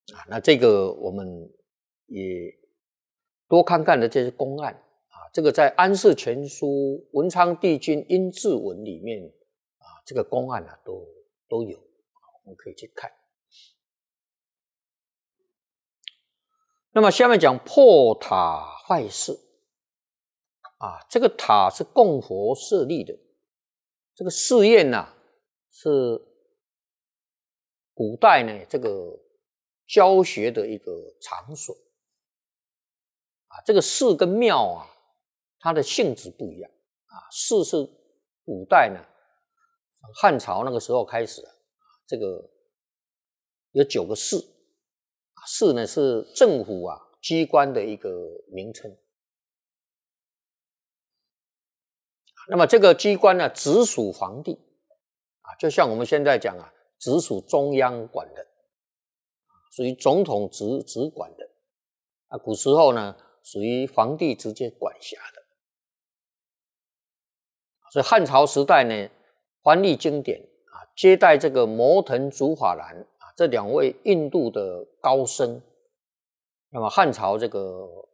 那这个我们也多看看的这些公案这个在《安世全书》文昌帝君殷志文里面这个公案都有，我们可以去看。那么下面讲破塔坏寺这个塔是供佛设立的，这个寺院是古代呢这个教学的一个场所这个寺跟庙它的性质不一样寺是古代呢汉朝那个时候开始这个有9个寺，寺呢是政府机关的一个名称。那么这个机关呢直属皇帝就像我们现在讲直属中央管的，属于总统直管的古时候呢属于皇帝直接管辖的。所以汉朝时代呢翻译经典接待这个摩腾竺法兰这2位印度的高僧，那么汉朝这个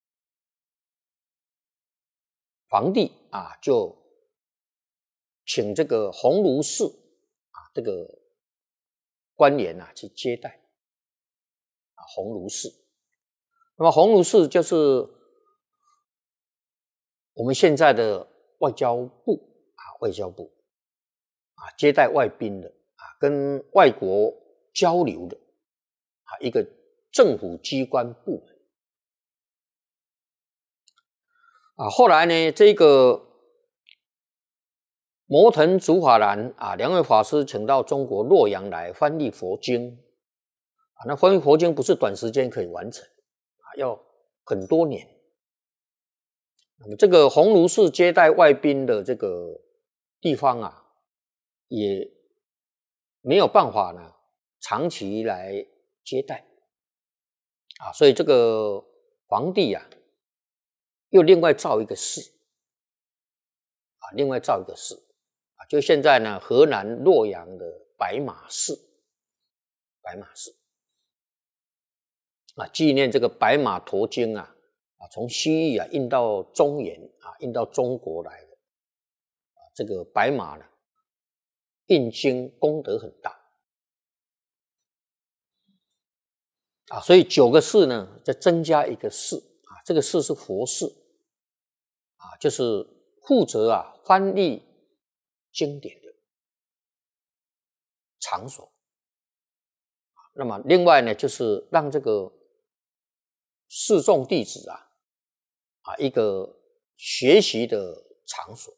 皇帝就请这个鸿胪寺这个官员去接待鸿胪寺。那么鸿胪寺就是我们现在的外交部接待外宾的跟外国交流的一个政府机关部门后来呢这个摩腾竺法兰2位法师请到中国洛阳来翻译佛经那翻译佛经不是短时间可以完成要很多年。那么这个鸿胪寺接待外宾的这个地方也没有办法呢长期来接待所以这个皇帝又另外造一个寺就现在呢河南洛阳的白马寺纪念这个白马驮经从西域运到中原运到中国来的这个白马呢运经功德很大所以9个寺呢再增加一个寺这个寺是佛寺就是负责翻译经典的场所。那么另外呢就是让这个寺众弟子一个学习的场所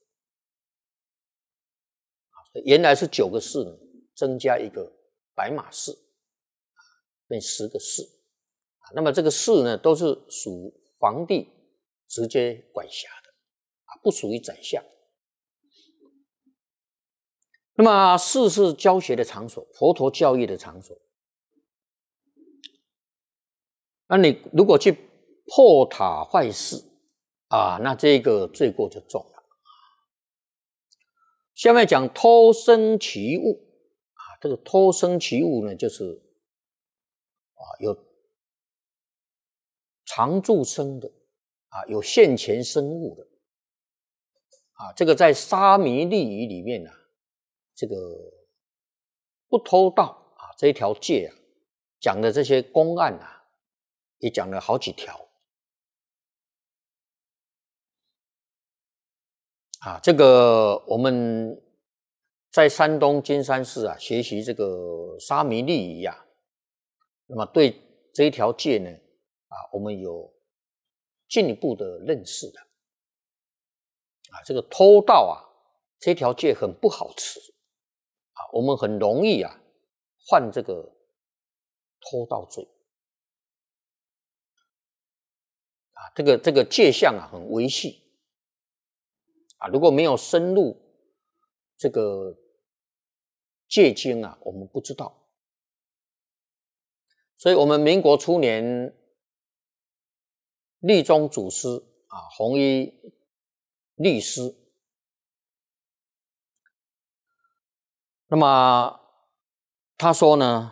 原来是9个寺呢增加一个白马寺变10个寺那么这个寺呢都是属皇帝直接管辖的不属于宰相。那么寺是教学的场所，佛陀教育的场所。那你如果去破塔坏寺那这个罪过就重了。下面讲偷生其物这个偷生其物呢就是有常住生的有现前生物的这个在沙弥律仪里面这个不偷盗这一条戒讲的这些公案也讲了好几条这个我们在山东金山寺学习这个沙弥律仪那么对这一条戒呢我们有进一步的认识的这个偷盗这条戒很不好持我们很容易犯这个偷盗罪这个戒相很微细如果没有深入这个戒经我们不知道。所以我们民国初年律宗祖师弘一律师，那么他说呢